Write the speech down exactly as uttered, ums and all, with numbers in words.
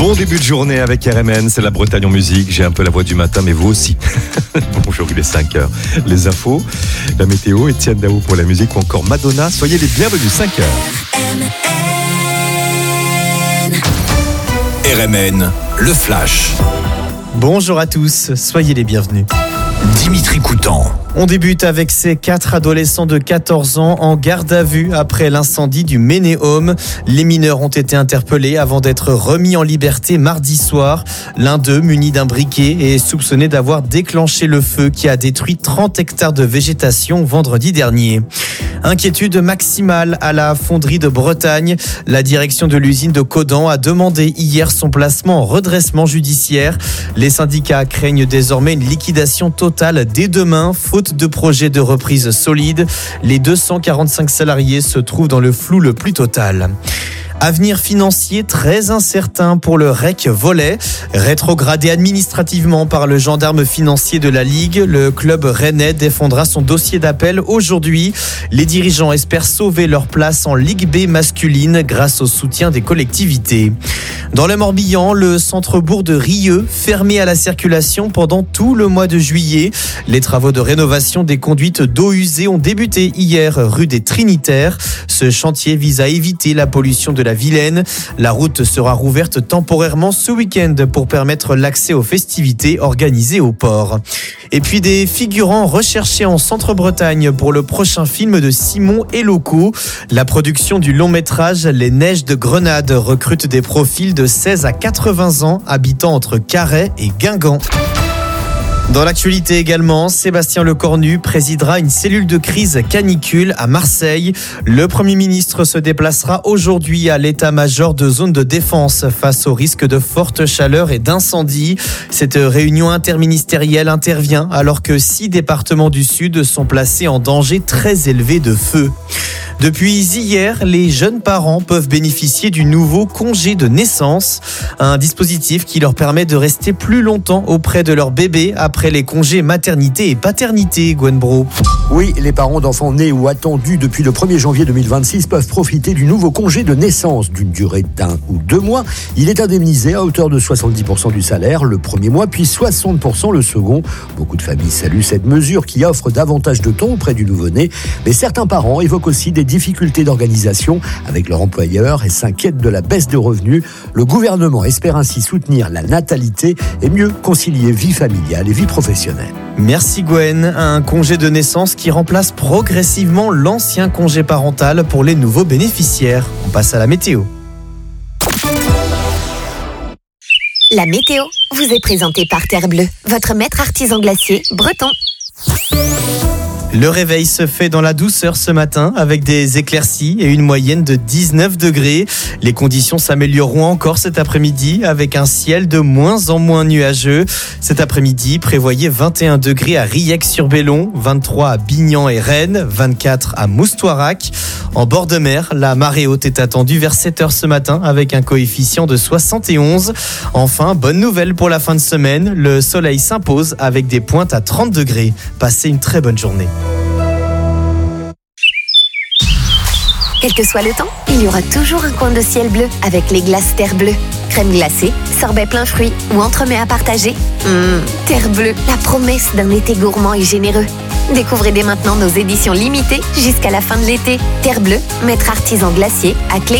Bon début de journée avec R M N, c'est la Bretagne en musique. J'ai un peu la voix du matin, mais vous aussi. Bonjour, il est cinq heures. Les infos, la météo, Étienne Daou pour la musique ou encore Madonna. Soyez les bienvenus, cinq heures. R M N, le flash. Bonjour à tous, soyez les bienvenus. Dimitri Coutan. On débute avec ces quatre adolescents de quatorze ans en garde à vue après l'incendie du Ménéhomme. Les mineurs ont été interpellés avant d'être remis en liberté mardi soir. L'un d'eux, muni d'un briquet, est soupçonné d'avoir déclenché le feu qui a détruit trente hectares de végétation vendredi dernier. Inquiétude maximale à la fonderie de Bretagne. La direction de l'usine de Codan a demandé hier son placement en redressement judiciaire. Les syndicats craignent désormais une liquidation totale dès demain, faute de projets de reprise solides. Les deux cent quarante-cinq salariés se trouvent dans le flou le plus total. Avenir financier très incertain pour le R E C Volley. Rétrogradé administrativement par le gendarme financier de la Ligue, le club rennais défendra son dossier d'appel aujourd'hui. Les dirigeants espèrent sauver leur place en Ligue B masculine grâce au soutien des collectivités. Dans le Morbihan, le centre-bourg de Rieux, fermé à la circulation pendant tout le mois de juillet. Les travaux de rénovation des conduites d'eau usée ont débuté hier rue des Trinitaires. Ce chantier vise à éviter la pollution de la Vilaine. La route sera rouverte temporairement ce week-end pour permettre l'accès aux festivités organisées au port. Et puis des figurants recherchés en Centre-Bretagne pour le prochain film de Simon et Loco. La production du long métrage Les Neiges de Grenade recrute des profils de seize à quatre-vingts ans habitant entre Carhaix et Guingamp. Dans l'actualité également, Sébastien Lecornu présidera une cellule de crise canicule à Marseille. Le Premier ministre se déplacera aujourd'hui à l'état-major de zone de défense face au risque de forte chaleur et d'incendie. Cette réunion interministérielle intervient alors que six départements du Sud sont placés en danger très élevé de feu. Depuis hier, les jeunes parents peuvent bénéficier du nouveau congé de naissance, un dispositif qui leur permet de rester plus longtemps auprès de leur bébé après les congés maternité et paternité, Gwen Bro. Oui, les parents d'enfants nés ou attendus depuis le premier janvier deux mille vingt-six peuvent profiter du nouveau congé de naissance d'une durée d'un ou deux mois. Il est indemnisé à hauteur de soixante-dix pour cent du salaire le premier mois, puis soixante pour cent le second. Beaucoup de familles saluent cette mesure qui offre davantage de temps auprès du nouveau-né, mais certains parents évoquent aussi des difficultés d'organisation avec leur employeur et s'inquiètent de la baisse de revenus. Le gouvernement espère ainsi soutenir la natalité et mieux concilier vie familiale et vie professionnelle. Merci Gwen. Un congé de naissance qui remplace progressivement l'ancien congé parental pour les nouveaux bénéficiaires. On passe à la météo. La météo vous est présentée par Terre Bleue, votre maître artisan glacier breton. Le réveil se fait dans la douceur ce matin avec des éclaircies et une moyenne de dix-neuf degrés. Les conditions s'amélioreront encore cet après-midi avec un ciel de moins en moins nuageux. Cet après-midi, prévoyez vingt et un degrés à Riec-sur-Bellon, vingt-trois à Bignan et Rennes, vingt-quatre à Moustoirac. En bord de mer, la marée haute est attendue vers sept heures ce matin avec un coefficient de soixante et onze. Enfin, bonne nouvelle pour la fin de semaine, le soleil s'impose avec des pointes à trente degrés. Passez une très bonne journée. Quel que soit le temps, il y aura toujours un coin de ciel bleu avec les glaces Terre Bleue. Crème glacée, sorbet plein fruits ou entremets à partager. Mmh, Terre Bleue, la promesse d'un été gourmand et généreux. Découvrez dès maintenant nos éditions limitées jusqu'à la fin de l'été. Terre Bleue, maître artisan glacier à Clé.